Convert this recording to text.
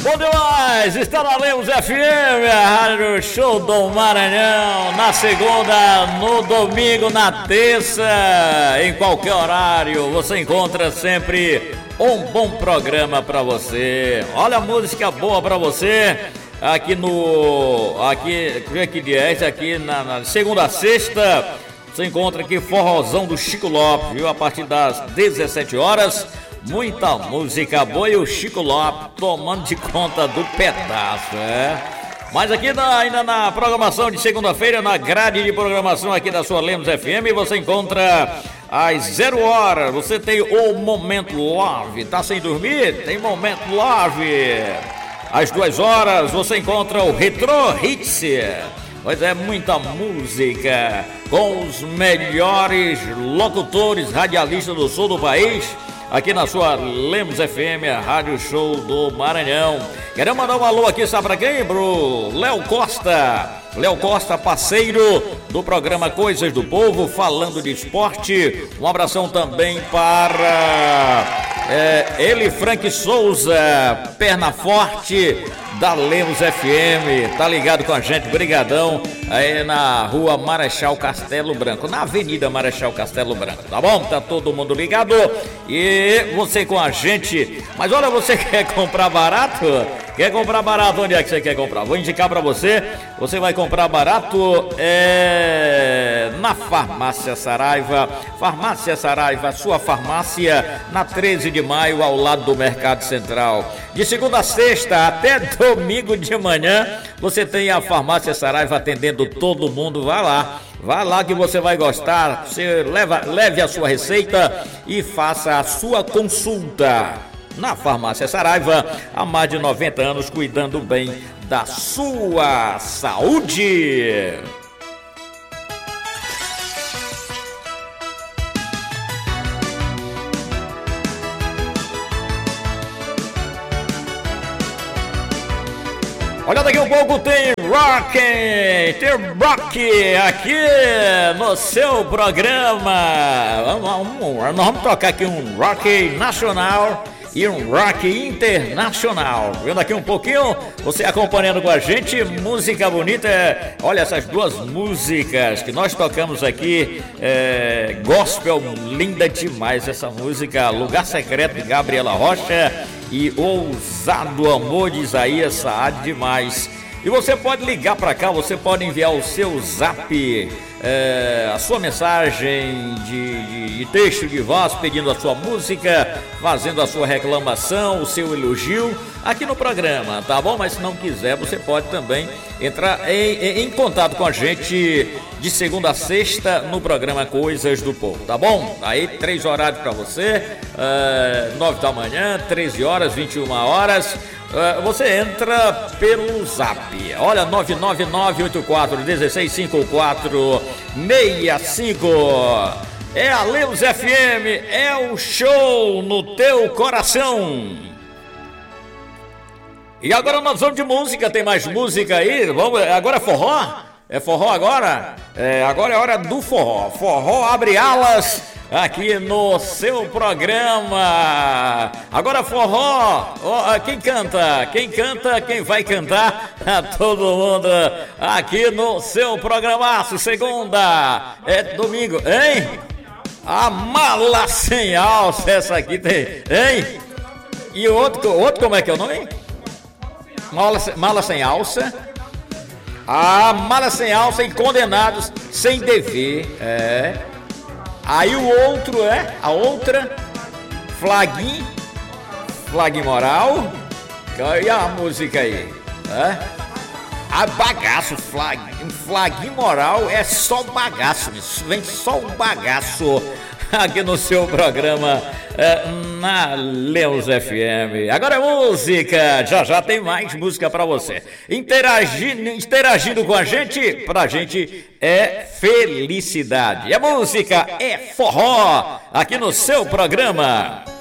Bom demais! Está na Lemos FM, a Rádio Show do Maranhão, na segunda, no domingo, na terça, em qualquer horário, você encontra sempre um bom programa para você. Olha a música boa para você, aqui que dia é esse? Aqui na segunda a sexta, você encontra aqui Forrozão do Chico Lopes, viu? A partir das 17 horas. Muita música boa e o Chico Lopes tomando de conta do pedaço, Mas aqui ainda na programação de segunda-feira, na grade de programação aqui da sua Lemos FM, você encontra às 0 horas, você tem o Momento Love. Tá sem dormir? Tem Momento Love. Às 2 horas, você encontra o Retro Hits. Pois é, muita música com os melhores locutores radialistas do sul do país. Aqui na sua Lemos FM, a Rádio Show do Maranhão. Quero mandar um alô aqui, sabe pra quem? Pro Léo Costa. Léo Costa, parceiro do programa Coisas do Povo, falando de esporte. Um abração também para ele, Frank Souza, perna forte da Lemos FM, tá ligado com a gente, brigadão, aí na rua Marechal Castelo Branco, na Avenida Marechal Castelo Branco, tá bom? Tá todo mundo ligado e você com a gente. Mas olha, você quer comprar barato? Quer comprar barato? Onde é que você quer comprar? Vou indicar pra você, você vai comprar barato na Farmácia Saraiva. Farmácia Saraiva, sua farmácia na 13 de maio, ao lado do Mercado Central. De segunda a sexta até domingo de manhã, você tem a Farmácia Saraiva atendendo todo mundo. Vai lá que você vai gostar. Você leve a sua receita e faça a sua consulta. Na Farmácia Saraiva, há mais de 90 anos, cuidando bem da sua saúde. Olha, daqui um pouco tem rock aqui no seu programa. Nós vamos tocar aqui um rock nacional e um rock internacional. Vendo aqui um pouquinho, você acompanhando com a gente, música bonita. Olha essas duas músicas que nós tocamos aqui, gospel, linda demais essa música, Lugar Secreto de Gabriela Rocha e Ousado Amor de Isaías Saad, demais. E você pode ligar para cá, você pode enviar o seu zap, a sua mensagem de texto, de voz, pedindo a sua música, fazendo a sua reclamação, o seu elogio aqui no programa, tá bom? Mas se não quiser, você pode também entrar em contato com a gente de segunda a sexta no programa Coisas do Povo, tá bom? Aí 3 horários para você, 9 da manhã, 13 horas, 21 horas. Você entra pelo zap. Olha, 999-84-1654-65. É a Lemos FM, é o show no teu coração. E agora nós vamos de música, tem mais música aí? Agora é forró? É forró agora? Agora é hora do forró. Forró abre alas aqui no seu programa. Agora forró, quem canta, quem vai cantar? Todo mundo aqui no seu programaço. Segunda, domingo, hein? A Mala Sem Alça, essa aqui tem, hein? E o outro como é que é o nome? Mala Sem Alça. A Mala Sem Alça e Condenados Sem Dever, Aí o outro a outra, Flaguinho Moral. E a música aí, A bagaço, Flaguinho Moral é só bagaço, vem só o bagaço aqui no seu programa na Lemos FM. Agora é música, já tem mais música pra você. Interagindo com a gente, pra gente é felicidade. E a música é forró aqui no seu programa.